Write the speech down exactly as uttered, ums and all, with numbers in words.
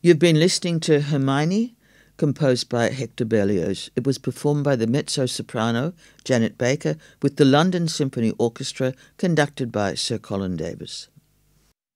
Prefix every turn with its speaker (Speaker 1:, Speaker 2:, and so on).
Speaker 1: You've been listening to Hermione, composed by Hector Berlioz. It was performed by the mezzo-soprano Janet Baker with the London Symphony Orchestra, conducted by Sir Colin Davis.